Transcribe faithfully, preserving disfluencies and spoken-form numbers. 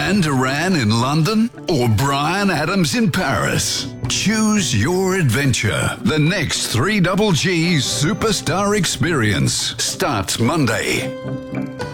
Duran Duran in London or Bryan Adams in Paris? Choose your adventure. The next three G G Superstar Experience starts Monday.